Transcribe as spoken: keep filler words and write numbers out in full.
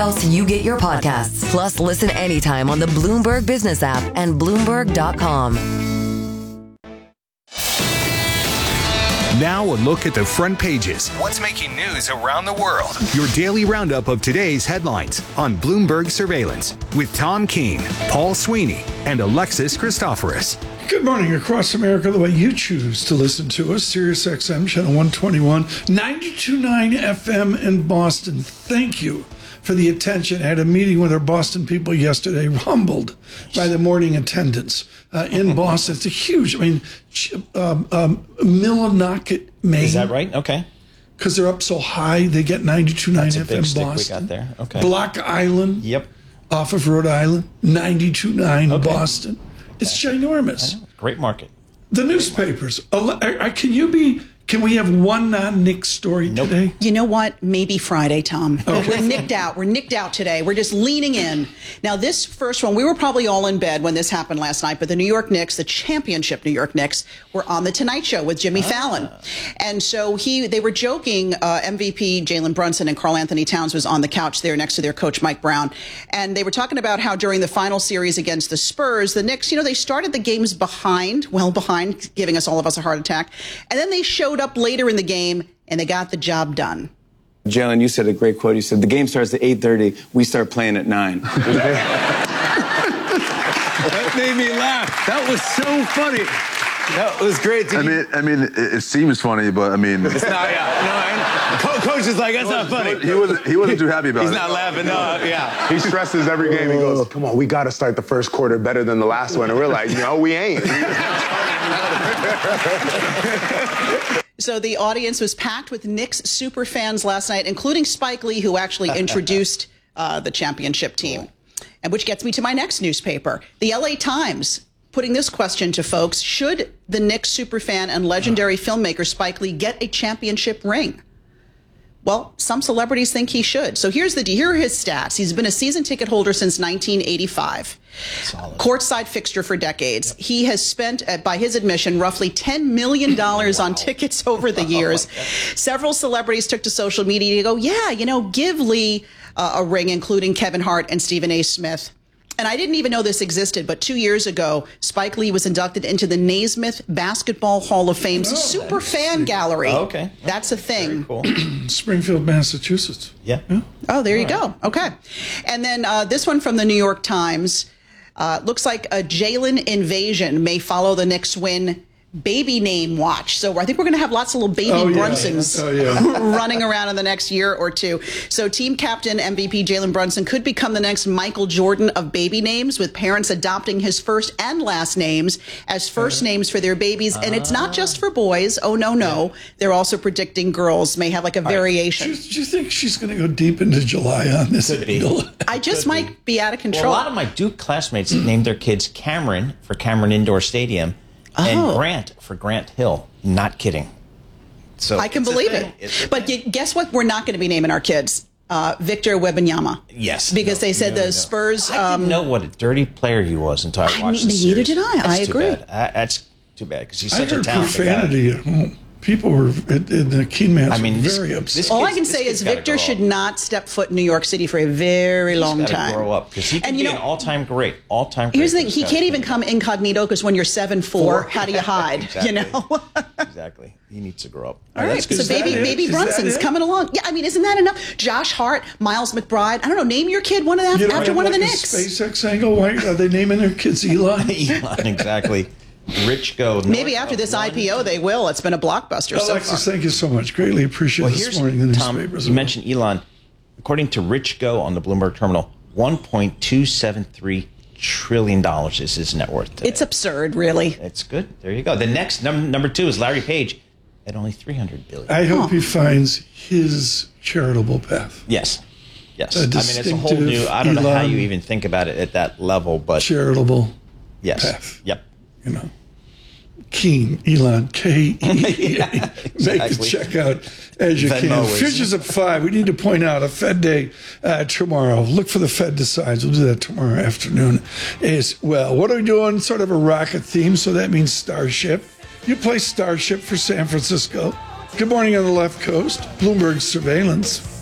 else you get your podcasts. Plus, listen anytime on the Bloomberg Business app and Bloomberg dot com. Now a look at the front pages. What's making news around the world? Your daily roundup of today's headlines on Bloomberg Surveillance with Tom Keene, Paul Sweeney, and Alexis Christoforous. Good morning across America, the way you choose to listen to us. Sirius X M, Channel one twenty-one, ninety-two point nine F M in Boston. Thank you for the attention. I had a meeting with our Boston people yesterday, humbled by the morning attendance uh, in Boston. It's a huge, I mean, um, um, Millinocket, Maine. Is that right? Okay. Because they're up so high, they get ninety-two point nine F M Boston. Boston. We got there. Okay. Block Island. Yep. Off of Rhode Island, ninety-two point nine okay. Boston. It's ginormous. I know. Great market. The newspapers. Can you be? Can we have one non-Knicks story nope. today? You know what? Maybe Friday, Tom. Okay. We're nicked out. We're nicked out today. We're just leaning in. Now, this first one, we were probably all in bed when this happened last night, but the New York Knicks, the championship New York Knicks, were on The Tonight Show with Jimmy ah. Fallon. And so he, they were joking, uh, M V P Jalen Brunson and Karl Anthony Towns was on the couch there next to their coach, Mike Brown. And they were talking about how during the final series against the Spurs, the Knicks, you know, they started the games behind, well behind, giving us all of us a heart attack. And then they showed up later in the game and they got the job done. Jalen, you said a great quote. You said, the game starts at eight thirty. We start playing at nine. That made me laugh. That was so funny. That was great. I mean, I mean, it, it seems funny, but I mean, it's not. Yeah, no, I, Co- coach is like, that's not funny. He wasn't. He wasn't too happy about He's it. He's not laughing. No, yeah. He stresses every game. He goes, "Come on, we got to start the first quarter better than the last one." And we're like, "No, we ain't." So the audience was packed with Knicks super fans last night, including Spike Lee, who actually introduced uh, the championship team. And which gets me to my next newspaper, the L A Times, putting this question to folks: should the Knicks superfan and legendary filmmaker Spike Lee get a championship ring? Well, some celebrities think he should. So here's the here are his stats. He's been a season ticket holder since nineteen eighty-five. Solid. Courtside fixture for decades. Yep. He has spent, uh, by his admission, roughly ten million dollars wow. on tickets over the years. Oh, several celebrities took to social media to go, yeah, you know, give Lee uh, a ring, including Kevin Hart and Stephen A. Smith. And I didn't even know this existed, but two years ago, Spike Lee was inducted into the Naismith Basketball Hall of Fame's oh, Super Fan Gallery. Oh, okay. That's a thing. Cool. Springfield, Massachusetts. Yeah. yeah. Oh, there All you right. go. Okay. And then uh, this one from the New York Times. Uh, looks like a Jalen invasion may follow the Knicks win baby name watch. So I think we're going to have lots of little baby oh, yeah. Brunsons oh, yeah. running around in the next year or two. So team captain M V P Jalen Brunson could become the next Michael Jordan of baby names, with parents adopting his first and last names as first uh, names for their babies. Uh, and it's not just for boys. Oh, no, no. Yeah. They're also predicting girls may have like a All variation. Right. Do, do you think she's going to go deep into July on this? I just Could might be. be out of control. Well, a lot of my Duke classmates named their kids Cameron for Cameron Indoor Stadium. Oh. And Grant for Grant Hill. Not kidding. So I can believe it. But you, guess what? We're not going to be naming our kids uh, Victor Wembanyama. Yes. Because no, they said no, the no. Spurs. I didn't um, know what a dirty player he was until I watched I mean, the series. Neither did I. That's I too agree. Bad. I, that's too bad because he's I such a heard talented profanity guy. at home. People were in the Keenmans I mean, were this, very this upset. All I kid's- can this say kid's is gotta Victor grow should up. not step foot in New York City for a very long He's gotta time. grow up because he can And be you know, an all-time great. All-time. Here's the great, thing: but he he's can't gotta even grow come up. incognito because when you're seven four, how do you hide? Exactly. You know. Exactly. He needs to grow up. All right, That's good. so Is that baby it? baby Is that Brunson's it? coming along. Yeah, I mean, isn't that enough? Josh Hart, Miles McBride. I don't know. Name your kid one of them You don't after have one like of the a Knicks. SpaceX angle. Why are they naming their kids Elon? Elon, exactly. Rich go. Maybe after this I P O they will. It's been a blockbuster so Alexis, far. thank you so much. Greatly appreciate Well, this here's morning in the Tom. newspapers. You mentioned Elon. According to Rich Go on the Bloomberg terminal, one point two seven three trillion dollars is his net worth today. It's absurd, really. It's good. There you go. The next num- number two is Larry Page at only three hundred billion dollars. I hope Oh. he finds his charitable path. Yes. Yes. A I mean, it's a whole distinctive new, I don't know how Elon you even think about it at that level, but Charitable yes. path. Yep. You know. Keen, Elon, K E E. Yeah, Make the exactly. checkout as you Venmo can. is- Futures at five. We need to point out a Fed day uh, tomorrow. Look for the Fed decides. We'll do that tomorrow afternoon as well. What are we doing? Sort of a rocket theme, so that means Starship. You play Starship for San Francisco. Good morning on the left coast. Bloomberg Surveillance.